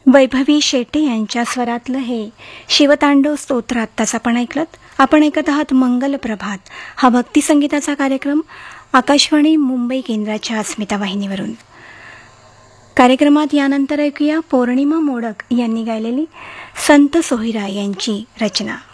वैभवी शेटे यांच्या स्वरातलं हे शिवतांडव स्तोत्र आत्ताच आपण ऐकलत. आपण ऐकत आहात मंगल प्रभात, हा भक्तिसंगीताचा कार्यक्रम आकाशवाणी मुंबई केंद्राच्या अस्मिता वाहिनीवरून. कार्यक्रमात यानंतर ऐकूया पौर्णिमा मोडक यांनी गायलेली संत सोहिराय यांची रचना.